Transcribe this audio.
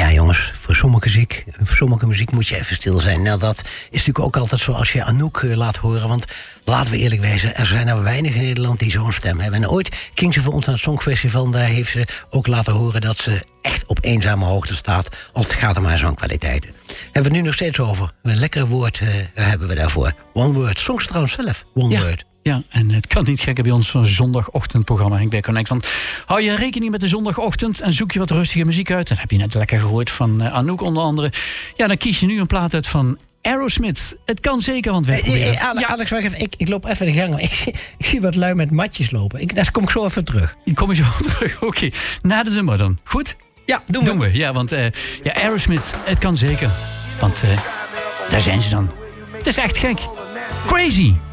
Ja, jongens, voor sommige muziek moet je even stil zijn. Nou, dat is natuurlijk ook altijd zo als je Anouk laat horen. Want laten we eerlijk wezen, er zijn er weinig in Nederland die zo'n stem hebben. En ooit ging ze voor ons naar het Songfestival. En daar heeft ze ook laten horen dat ze echt op eenzame hoogte staat als het gaat om haar zangkwaliteiten. Hebben we het nu nog steeds over. Een lekker woord hebben we daarvoor. One Word. Songs trouwens zelf. One Word. Ja, en het kan niet gekker bij ons zo'n zondagochtendprogramma Henk bij Connect. Want hou je rekening met de zondagochtend en zoek je wat rustige muziek uit. Dat heb je net lekker gehoord van Anouk onder andere. Ja, dan kies je nu een plaat uit van Aerosmith. Het kan zeker, want Alex, wacht even. Ik loop even de gang. Ik zie wat lui met matjes lopen. Daar kom ik zo even terug. Die kom je zo terug. Oké. Na de nummer dan. Goed? Ja, doen we. Ja, want Aerosmith, het kan zeker. Want daar zijn ze dan. Het is echt gek. Crazy.